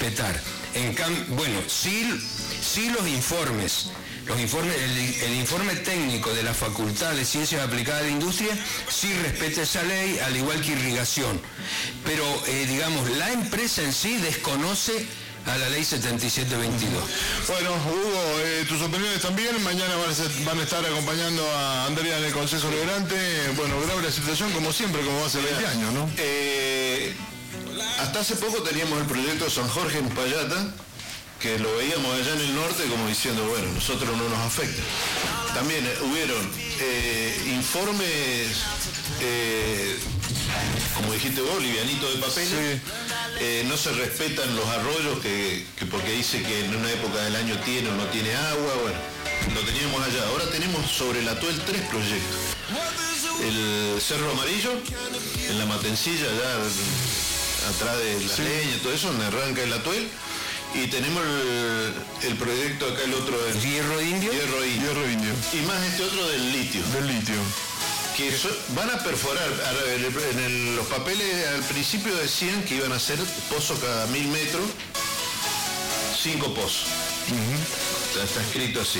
respetar. Bueno, sí los informes, el informe técnico de la Facultad de Ciencias Aplicadas de Industria sí respeta esa ley, al igual que irrigación. Pero, digamos, la empresa en sí desconoce a la ley 7722. Bueno, Hugo, tus opiniones también. Mañana van a estar acompañando a Andrea en el Consejo Liberante. Bueno, grave la situación, como siempre, como hace 20 años, ¿no? Hasta hace poco teníamos el proyecto San Jorge en Uspallata, que lo veíamos allá en el norte como diciendo, bueno, nosotros no nos afecta. También hubieron informes, como dijiste vos, livianito de papel. Sí. No se respetan los arroyos que porque dice que en una época del año tiene o no tiene agua. Bueno, lo teníamos allá. Ahora tenemos sobre el Atuel 3 proyectos. El Cerro Amarillo, en la Matencilla, allá atrás de la leña, todo eso, donde arranca el Atuel. Y tenemos el proyecto acá, el otro del Hierro Indio. Hierro Indio. Y más este otro del litio. Que van a perforar. En los papeles al principio decían que iban a hacer pozos cada 1000 metros, 5 pozos. Está escrito así.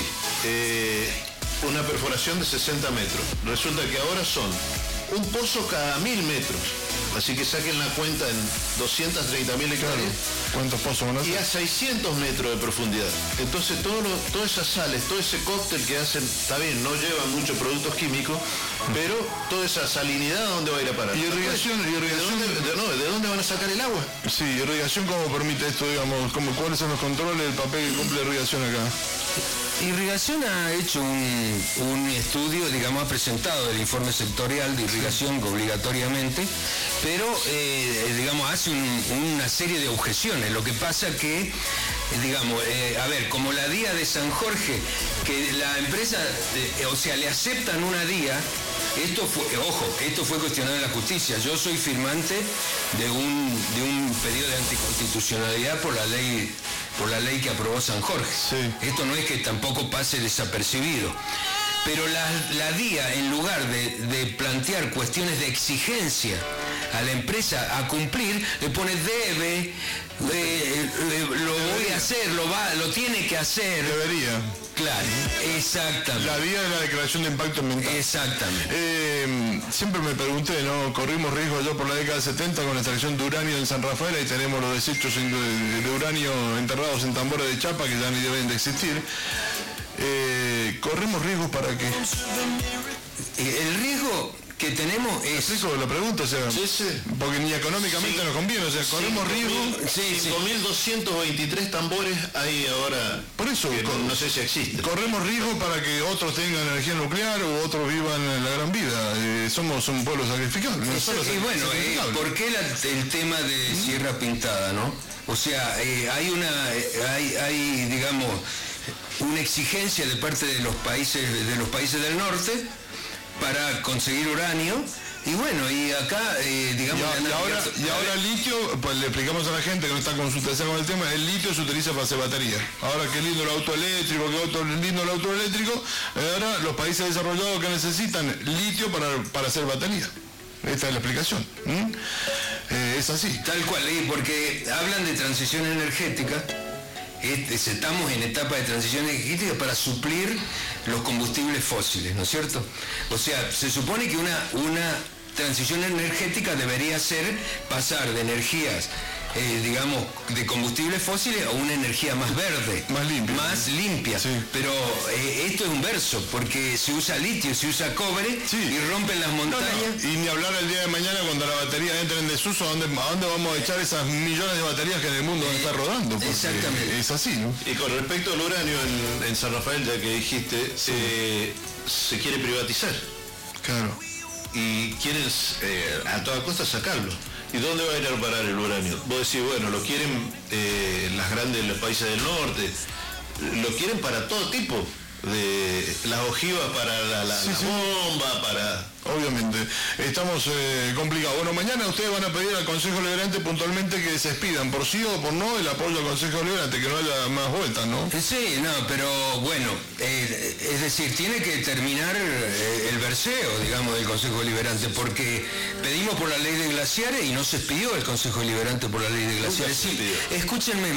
Una perforación de 60 metros. Resulta que ahora son un pozo cada 1000 metros. Así que saquen la cuenta en 230.000 hectáreas. ¿Cuántos pozos van a hacer? Y a 600 metros de profundidad. Entonces todas esas sales, todo ese cóctel que hacen, está bien, no llevan muchos productos químicos, pero toda esa salinidad, ¿a dónde va a ir a parar? ¿Y irrigación? ¿De dónde van a sacar el agua? Sí, irrigación, ¿cómo permite esto, digamos? ¿Cuáles son los controles, el papel que cumple irrigación acá? Irrigación ha hecho un estudio, digamos, ha presentado el informe sectorial de irrigación obligatoriamente, pero, digamos, hace una serie de objeciones. Lo que pasa que, digamos, como la DIA de San Jorge, que la empresa, le aceptan una DIA, esto fue cuestionado en la justicia. Yo soy firmante de un pedido de anticonstitucionalidad por la ley que aprobó San Jorge. Sí. Esto no es que tampoco pase desapercibido. Pero la DIA, en lugar de plantear cuestiones de exigencia a la empresa a cumplir, le pone debe, lo voy a hacer, lo tiene que hacer. Debería. Claro, exactamente. La DIA de la declaración de impacto ambiental. Exactamente. Siempre me pregunté, ¿no? Corrimos riesgo allá por la década 70 con la extracción de uranio en San Rafael, ahí tenemos los desechos de uranio enterrados en tambores de chapa que ya ni deben de existir. ¿Corremos riesgos para qué? El riesgo que tenemos es... Eso la pregunta, o sea, porque ni económicamente nos conviene, o sea, corremos riesgo... 5.223 tambores hay ahora. Por eso, no sé si existen. Corremos riesgo para que otros tengan energía nuclear o otros vivan la gran vida. Somos un pueblo sacrificable. Y bueno, ¿por qué el tema de Sierra Pintada, no? O sea, hay, digamos, una exigencia de parte de los países del norte para conseguir uranio, y bueno, y acá, digamos... Y ahora el litio, pues le explicamos a la gente que no está consultada con el tema, el litio se utiliza para hacer batería. Ahora qué lindo el auto eléctrico, ahora los países desarrollados que necesitan litio para hacer batería. Esta es la explicación. Es así. Tal cual, porque hablan de transición energética. Estamos en etapa de transición energética para suplir los combustibles fósiles, ¿no es cierto? O sea, se supone que una transición energética debería ser pasar de energías, digamos, de combustibles fósiles a una energía más verde, más limpia. Sí. Pero esto es un verso, porque se usa litio, se usa cobre y rompen las montañas. Y ni hablar el día de mañana cuando la batería entre en desuso, ¿a dónde vamos a echar esas millones de baterías que en el mundo está rodando? Exactamente. Es así, ¿no? Y con respecto al uranio en San Rafael, ya que dijiste, se quiere privatizar. Claro. Y quieren a toda costa sacarlo. ¿Y dónde va a ir a parar el uranio? Vos decís, bueno, lo quieren los países del norte, lo quieren para todo tipo, de las ojivas para la bomba, para... Obviamente, estamos complicados. Bueno, mañana ustedes van a pedir al Consejo Liberante puntualmente que se expidan, por sí o por no, el apoyo al Consejo Liberante, que no haya más vueltas, ¿no? Sí, no, pero bueno, es decir, tiene que terminar el verseo, digamos, del Consejo Liberante, porque pedimos por la ley de glaciares y no se expidió el Consejo Liberante por la ley de glaciares. Sí, escúchenme.